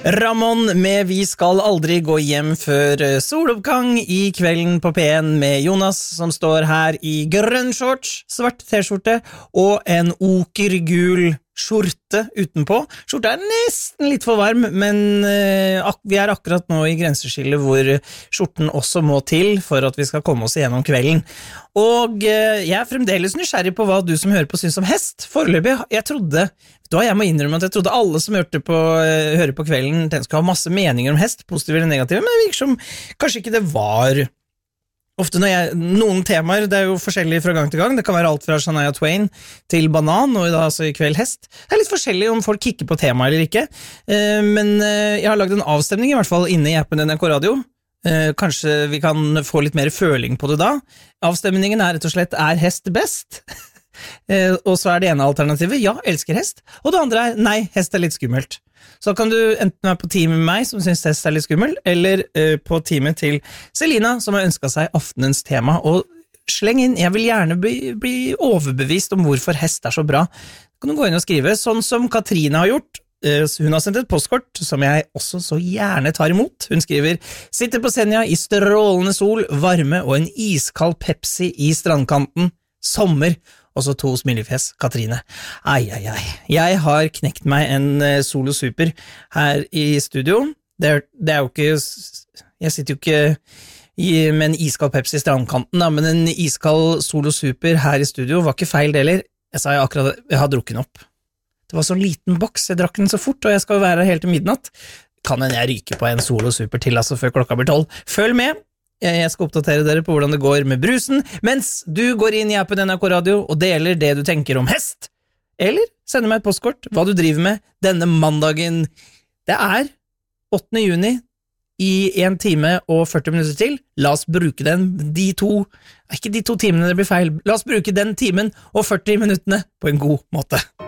Ramon med Vi skal aldri gå hjem før soloppgang I kvelden på P1 med Jonas som står her I grønn shorts, svart t-skjorte og en okergul skjorte utenpå. Skjorta nesten litt for varm, men vi akkurat nå I grenseskillet hvor skjorten også må til for at vi skal komme oss igjennom kvelden. Og jeg fremdeles nysgjerrig på hva du som hører på synes om hest. Foreløpig, jeg må innrømme at jeg trodde alle som hører på kvelden skulle ha masse meninger om hest, positive eller negative, men det virker som kanskje ikke det var ofte noen temaer, det jo forskjellig fra gang til gang, det kan være alt fra Shania Twain til banan, og da altså I kveld hest. Det litt forskjellig om folk kikker på tema eller ikke, men jeg har laget en avstemning I hvert fall inne I appen NRK Radio. Kanskje vi kan få litt mer føling på det da. Avstemningen rett og slett hest best? Og så det ene alternativet, ja, elsker hest, og det andre nei, hest litt skummelt. Så kan du enten være på team med meg, som synes hest litt skummel, eller på teamet til Selina, som har ønsket seg aftenens tema, og sleng inn, jeg vil gjerne bli overbevist om hvorfor hest så bra. Kan du gå inn og skrive, sånn som Katrine har gjort. Hun har sendt et postkort som jeg også så gjerne tar imot. Hun skriver, sitter på Senja I strålende sol, varme og en iskald Pepsi I strandkanten, sommer, og så 2 smilefjes, Katrine. Jeg har knekt meg en Solo Super her I studio. Det jo ikke, jeg sitter jo ikke med en iskald Pepsi I strandkanten, da, men en iskald Solo Super her I studio var ikke feil deler. Jeg sa akkurat, jeg har drukket den opp. Det var så liten boks, jeg drakk den så fort, og jeg skal være her helt til midnatt. Kan jeg ryke på en Solo Super til, altså før klokka blir 12. Følg med! Jeg skal oppdatere dere på hvordan det går med brusen, mens du går inn I appen NRK Radio og deler det du tenker om hest. Eller sender meg et postkort, hva du driver med denne mandagen. Det 8. juni I 1 time og 40 minutter til. La oss bruke ikke de 2 timene det blir feil. La oss bruke den timen og 40 minuttene på en god måte.